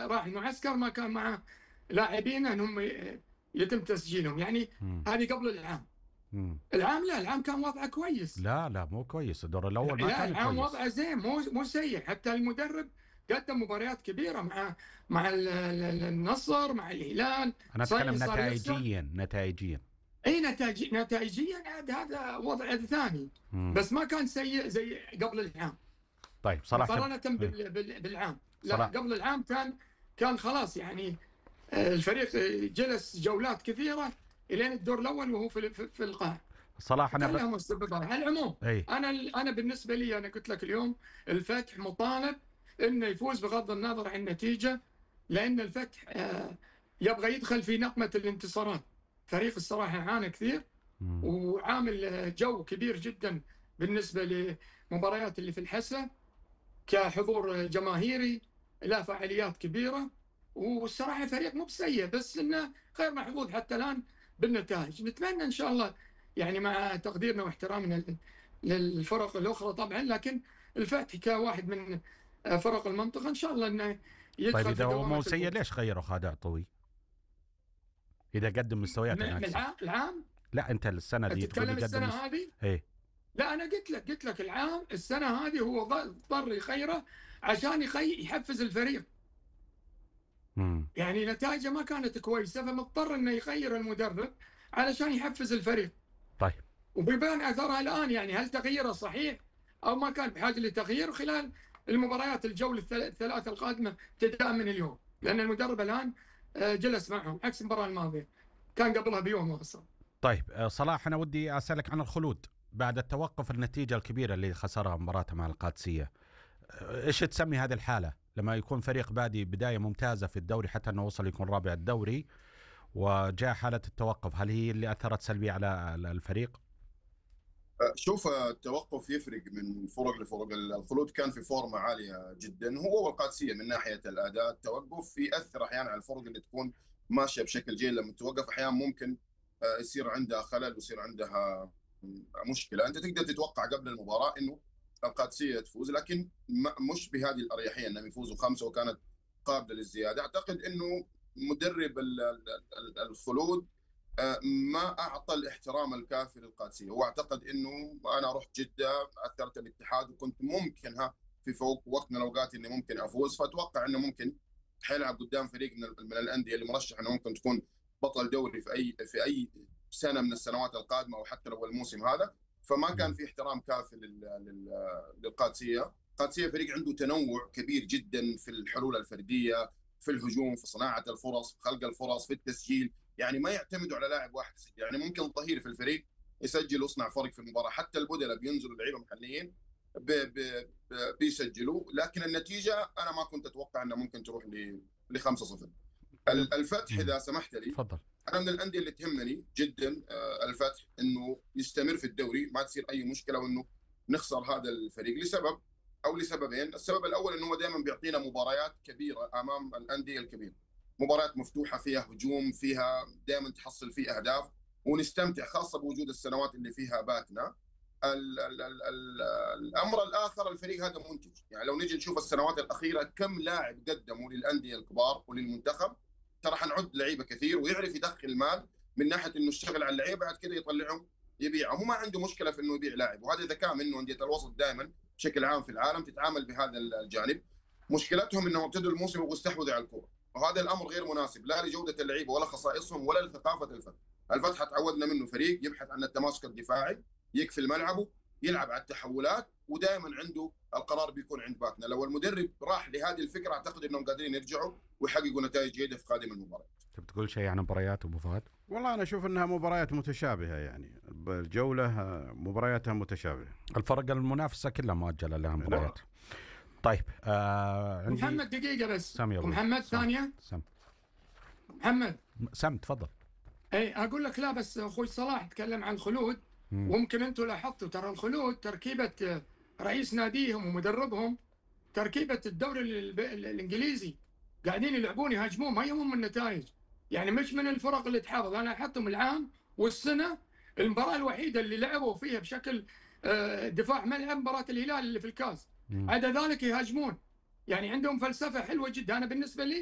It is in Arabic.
راح المعسكر ما كان معه لاعبين انهم يتم تسجيلهم، يعني هذه قبل العام. العام لا، العام كان وضعه كويس. لا مو كويس، الدور الاول ما لا كان العام كويس. وضعه زين، مو سيء. حتى المدرب قدم مباريات كبيره مع النصر، مع الهلال. انا اتكلم صار يخسر. نتائجيا. اي نتائجيا هذا وضع ثاني. بس ما كان سيء زي قبل العام. طيب صراحه مقارنه بالعام. لا قبل العام كان خلاص يعني. الفريق جلس جولات كثيره الين الدور الاول وهو في القاع. صراحه كان لها مسببات. على العموم انا بالنسبه لي، انا قلت لك اليوم الفتح مطالب انه يفوز بغض النظر عن النتيجه، لان الفتح يبغى يدخل في نقمه الانتصارات. فريق الصراحه عانى كثير وعامل جو كبير جدا بالنسبه لمباريات اللي في الحسا، كحضور جماهيري، لا فعاليات كبيره. والصراحه فريق مو بسيء، بس انه غير محظوظ حتى الان بالنتائج. نتمنى ان شاء الله يعني، مع تقديرنا واحترامنا للفرق الاخرى طبعا، لكن الفتح كواحد من فرق المنطقه ان شاء الله انه يدخل. طيب في اذا هو مو دوامات سيء ليش غيروا خالد عطوي اذا قدم مستويات ناقصه؟ العام لا انت السنه دي تتكلم السنه هذه. لا انا قلت لك العام السنه هذه هو اضطر يخيره عشان يحفز الفريق. يعني نتائجه ما كانت كويسه، فمضطر انه يغير المدرب علشان يحفز الفريق. طيب وبيبان اثرها الان، يعني هل تغييره صحيح او ما كان بحاجه لتغيير خلال المباريات الجوله الثلاثه القادمه ابتداء من اليوم، لان المدرب الان جلس معهم عكس المباراه الماضيه، كان قبلها بيوم وصل. طيب صلاح، انا ودي اسالك عن الخلود بعد التوقف، النتيجه الكبيره اللي خسرها مباراته مع القادسيه. ايش تسمي هذه الحاله لما يكون فريق بادي بدايه ممتازه في الدوري، حتى انه وصل يكون رابع الدوري، وجاء حاله التوقف؟ هل هي اللي اثرت سلبيه على الفريق؟ شوف، التوقف يفرق من فرق لفرق. الخلود كان في فورمه عاليه جدا، هو والقادسيه من ناحيه الاداء. التوقف ياثر احيانا على الفرق اللي تكون ماشيه بشكل جيد. لما توقف احيانا ممكن يصير عندها خلل ويصير عندها مشكله. انت تقدر تتوقع قبل المباراه انه القادسيه تفوز، لكن مش بهذه الاريحيه انهم يفوزوا 5 وكانت قابله للزياده. اعتقد انه مدرب الخلود ما اعطى الاحترام الكافي للقادسيه. هو اعتقد انه انا رحت جده اثرت الاتحاد وكنت ممكن في فوق وقت من الاوقات اني ممكن افوز، فاتوقع انه ممكن حيلعب قدام فريق من الانديه اللي مرشح انه ممكن تكون بطل دوري في اي سنه من السنوات القادمه، او حتى لو الموسم هذا. فما كان في احترام كافي للقادسيه. القادسيه فريق عنده تنوع كبير جدا في الحلول الفرديه، في الهجوم، في صناعه الفرص، في خلق الفرص، في التسجيل. يعني ما يعتمدوا على لاعب واحد. يعني ممكن ظهير في الفريق يسجل ويصنع فرق في المباراه، حتى البدلاء بينزلوا لعيبه محليين بيسجلوا. لكن النتيجه انا ما كنت اتوقع انها ممكن تروح ل 5-0. الفتح اذا سمحت لي، تفضل. انا من الانديه اللي تهمني جدا الفتح انه يستمر في الدوري، ما تصير اي مشكله وانه نخسر هذا الفريق لسبب او لسببين. السبب الاول انه هو دائما بيعطينا مباريات كبيره امام الانديه الكبيره، مباريات مفتوحه فيها هجوم، فيها دائما تحصل فيه اهداف ونستمتع، خاصه بوجود السنوات اللي فيها باتنا. الامر الاخر، الفريق هذا منتج. يعني لو نجي نشوف السنوات الاخيره كم لاعب قدموا للانديه الكبار وللمنتخب، ترى حنعد لعيبه كثير، ويعرف يدخل مال من ناحيه انه يشتغل على اللعيبه، بعد كده يطلعهم يبيعهم. هو ما عنده مشكله في انه يبيع لاعب، وهذا ذكاء منه. انديه الوسط دائما بشكل عام في العالم تتعامل بهذا الجانب. مشكلتهم انهم ابتدوا الموسم واستحوذوا على الكره، وهذا الامر غير مناسب لا لجوده اللعيبه ولا خصائصهم ولا لثقافه الفتح. الفتح تعودنا منه فريق يبحث عن التماسك الدفاعي، يقفل ملعبه، يلعب على التحولات، ودائما عنده القرار بيكون عند باتنا. لو المدرب راح لهذه الفكره اعتقد انهم قادرين يرجعوا ويحققوا نتائج جيده في قادم المباريات. تبي تقول شيء عن مباريات ابو فهد؟ والله انا اشوف انها مباريات متشابهه، يعني الجوله مبارياتها متشابهه. الفرق المنافسه كلها مؤجله لها مباريات. طيب عندي محمد دقيقه بس. محمد ثانيه. محمد تفضل. اي اقول لك، لا بس اخوي صلاح تكلم عن الخلود، وممكن انتم لاحظتوا ترى الخلود تركيبه رئيس ناديهم ومدربهم، تركيبه الدوري الانجليزي، قاعدين يلعبون يهاجمون، ما يهمهم النتائج. يعني مش من الفرق اللي تحافظ. انا احطهم العام والسنه المباراه الوحيده اللي لعبوا فيها بشكل دفاع ملعب مباراه الهلال اللي في الكاس، عدا ذلك يهاجمون. يعني عندهم فلسفه حلوه جدا. انا بالنسبه لي